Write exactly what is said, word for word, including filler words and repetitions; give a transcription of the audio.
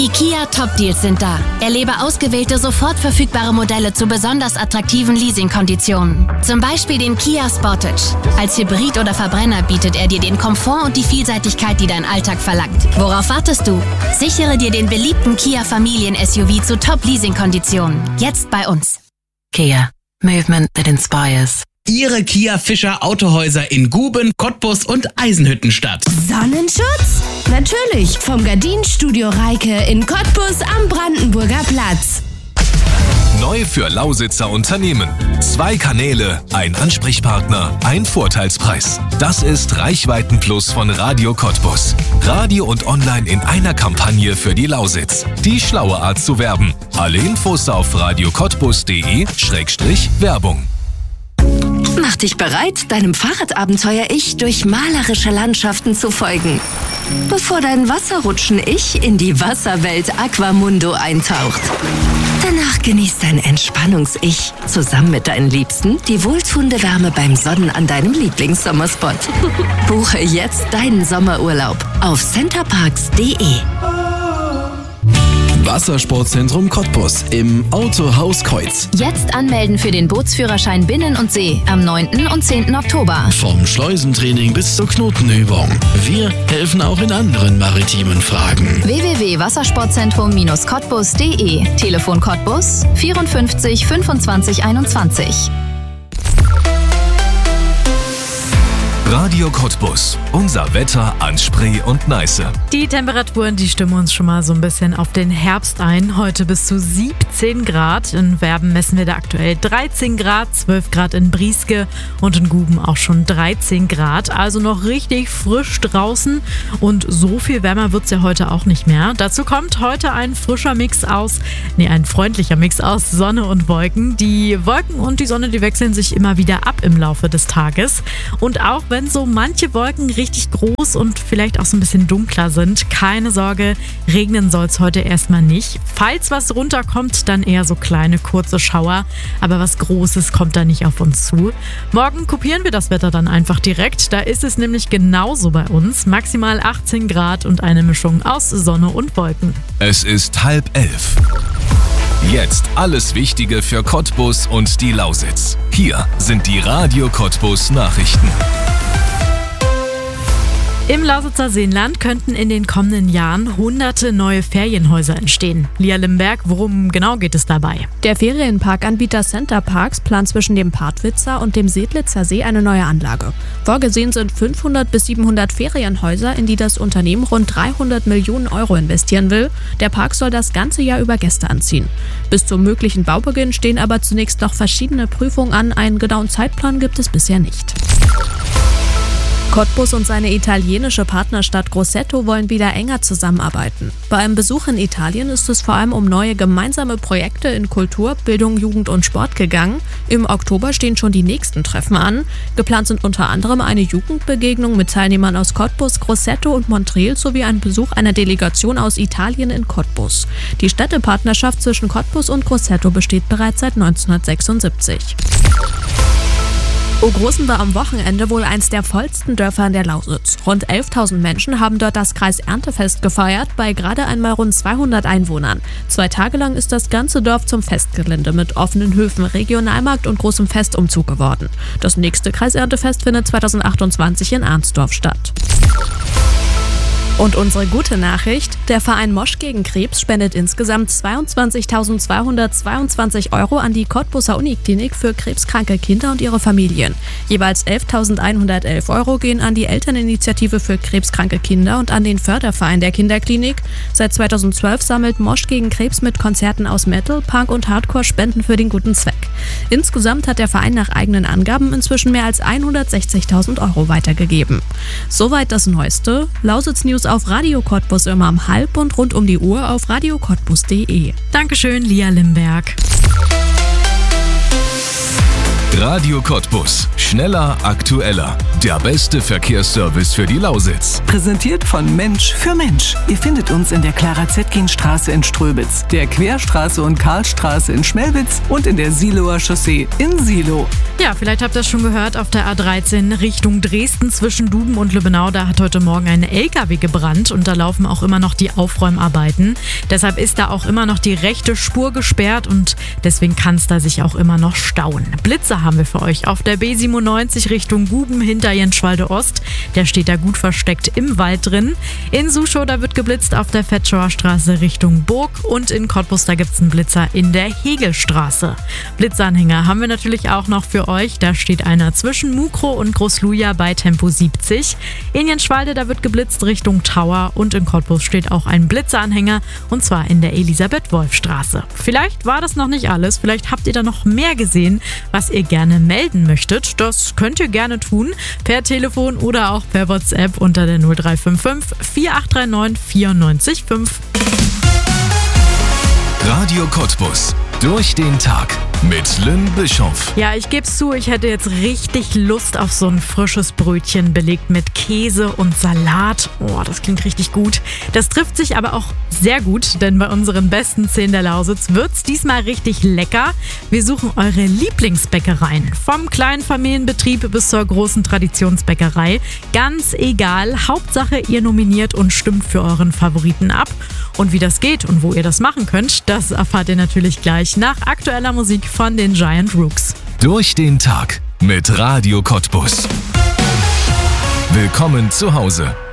Die Kia Top Deals sind da. Erlebe ausgewählte, sofort verfügbare Modelle zu besonders attraktiven Leasingkonditionen. Zum Beispiel den Kia Sportage. Als Hybrid oder Verbrenner bietet er dir den Komfort und die Vielseitigkeit, die dein Alltag verlangt. Worauf wartest du? Sichere dir den beliebten Kia Familien-S U V zu Top-Leasing-Konditionen. Jetzt bei uns. Kia. Movement that inspires. Ihre Kia Fischer Autohäuser in Guben, Cottbus und Eisenhüttenstadt. Sonnenschutz? Natürlich, vom Gardinenstudio Reike in Cottbus am Brandenburger Platz. Neu für Lausitzer Unternehmen. Zwei Kanäle, ein Ansprechpartner, ein Vorteilspreis. Das ist Reichweitenplus von Radio Cottbus. Radio und Online in einer Kampagne für die Lausitz. Die schlaue Art zu werben. Alle Infos auf radiocottbus.de Schrägstrich Werbung. Mach dich bereit, deinem Fahrradabenteuer-Ich durch malerische Landschaften zu folgen. Bevor dein Wasserrutschen-Ich in die Wasserwelt Aquamundo eintaucht. Danach genießt dein Entspannungs-Ich zusammen mit deinen Liebsten die wohltuende Wärme beim Sonnen an deinem Lieblingssommerspot. Buche jetzt deinen Sommerurlaub auf centerparks punkt de. Wassersportzentrum Cottbus im Autohaus Kreuz. Jetzt anmelden für den Bootsführerschein Binnen und See am neunten und zehnten Oktober. Vom Schleusentraining bis zur Knotenübung. Wir helfen auch in anderen maritimen Fragen. w w w punkt wassersportzentrum cottbus punkt de. Telefon Cottbus vierundfünfzig fünfundzwanzig einundzwanzig. Radio Cottbus. Unser Wetter an Spree und Neiße. Die Temperaturen, die stimmen uns schon mal so ein bisschen auf den Herbst ein. Heute bis zu siebzehn Grad. In Werben messen wir da aktuell dreizehn Grad, zwölf Grad in Brieske und in Guben auch schon dreizehn Grad. Also noch richtig frisch draußen und so viel wärmer wird es ja heute auch nicht mehr. Dazu kommt heute ein frischer Mix aus, nee, ein freundlicher Mix aus Sonne und Wolken. Die Wolken und die Sonne, die wechseln sich immer wieder ab im Laufe des Tages. Und auch wenn so manche Wolken richtig groß und vielleicht auch so ein bisschen dunkler sind, keine Sorge, regnen soll es heute erstmal nicht. Falls was runterkommt, dann eher so kleine, kurze Schauer, aber was Großes kommt da nicht auf uns zu. Morgen kopieren wir das Wetter dann einfach direkt, da ist es nämlich genauso bei uns, maximal achtzehn Grad und eine Mischung aus Sonne und Wolken. Es ist halb elf. Jetzt alles Wichtige für Cottbus und die Lausitz. Hier sind die Radio Cottbus Nachrichten. Im Lausitzer Seenland könnten in den kommenden Jahren hunderte neue Ferienhäuser entstehen. Lia Limberg, worum genau geht es dabei? Der Ferienparkanbieter Centerparks plant zwischen dem Partwitzer und dem Sedlitzer See eine neue Anlage. Vorgesehen sind fünfhundert bis siebenhundert Ferienhäuser, in die das Unternehmen rund dreihundert Millionen Euro investieren will. Der Park soll das ganze Jahr über Gäste anziehen. Bis zum möglichen Baubeginn stehen aber zunächst noch verschiedene Prüfungen an. Einen genauen Zeitplan gibt es bisher nicht. Cottbus und seine italienische Partnerstadt Grosseto wollen wieder enger zusammenarbeiten. Bei einem Besuch in Italien ist es vor allem um neue gemeinsame Projekte in Kultur, Bildung, Jugend und Sport gegangen. Im Oktober stehen schon die nächsten Treffen an. Geplant sind unter anderem eine Jugendbegegnung mit Teilnehmern aus Cottbus, Grosseto und Montreal sowie ein Besuch einer Delegation aus Italien in Cottbus. Die Städtepartnerschaft zwischen Cottbus und Grosseto besteht bereits seit neunzehnhundertsechsundsiebzig. Ogroßen war am Wochenende wohl eins der vollsten Dörfer in der Lausitz. Rund elftausend Menschen haben dort das Kreiserntefest gefeiert, bei gerade einmal rund zweihundert Einwohnern. Zwei Tage lang ist das ganze Dorf zum Festgelände mit offenen Höfen, Regionalmarkt und großem Festumzug geworden. Das nächste Kreiserntefest findet zweitausendachtundzwanzig in Arnsdorf statt. Und unsere gute Nachricht, der Verein Mosch gegen Krebs spendet insgesamt zweiundzwanzigtausendzweihundertzweiundzwanzig Euro an die Cottbuser Uniklinik für krebskranke Kinder und ihre Familien. Jeweils elftausendeinhundertelf Euro gehen an die Elterninitiative für krebskranke Kinder und an den Förderverein der Kinderklinik. Seit zweitausendzwölf sammelt Mosch gegen Krebs mit Konzerten aus Metal, Punk und Hardcore Spenden für den guten Zweck. Insgesamt hat der Verein nach eigenen Angaben inzwischen mehr als hundertsechzigtausend Euro weitergegeben. Soweit das Neueste. Lausitz News auf Radio Cottbus immer um halb und rund um die Uhr auf radiocottbus punkt de. Dankeschön, Lia Limberg. Radio Cottbus. Schneller, aktueller. Der beste Verkehrsservice für die Lausitz. Präsentiert von Mensch für Mensch. Ihr findet uns in der Clara-Zetkin-Straße in Ströbitz, der Querstraße und Karlstraße in Schmelwitz und in der Siloer Chaussee in Silo. Ja, vielleicht habt ihr es schon gehört, auf der A dreizehn Richtung Dresden zwischen Duben und Lübbenau, da hat heute Morgen ein L K W gebrannt und da laufen auch immer noch die Aufräumarbeiten. Deshalb ist da auch immer noch die rechte Spur gesperrt und deswegen kann es da sich auch immer noch stauen. Blitze haben wir für euch auf der B siebenundneunzig Richtung Guben hinter Jenschwalde Ost. Der steht da gut versteckt im Wald drin. In Suschow, da wird geblitzt auf der Fetschauer Straße Richtung Burg und in Cottbus, da gibt es einen Blitzer in der Hegelstraße. Blitzanhänger haben wir natürlich auch noch für euch. Da steht einer zwischen Mukro und Großluja bei Tempo siebzig. In Jenschwalde, da wird geblitzt Richtung Tower und in Cottbus steht auch ein Blitzeranhänger und zwar in der Elisabeth-Wolf-Straße. Vielleicht war das noch nicht alles, vielleicht habt ihr da noch mehr gesehen, was ihr gerne melden möchtet. Das könnt ihr gerne tun, per Telefon oder auch per WhatsApp unter der null drei fünf fünf vier acht drei neun vier neun fünf. Radio Cottbus. Durch den Tag mit Lynn Bischoff. Ja, ich geb's zu, ich hätte jetzt richtig Lust auf so ein frisches Brötchen belegt mit Käse und Salat. Oh, das klingt richtig gut. Das trifft sich aber auch sehr gut, denn bei unseren besten zehn der Lausitz wird's diesmal richtig lecker. Wir suchen eure Lieblingsbäckereien. Vom kleinen Familienbetrieb bis zur großen Traditionsbäckerei. Ganz egal, Hauptsache ihr nominiert und stimmt für euren Favoriten ab. Und wie das geht und wo ihr das machen könnt, das erfahrt ihr natürlich gleich nach aktueller Musik von den Giant Rooks. Durch den Tag mit Radio Cottbus. Willkommen zu Hause.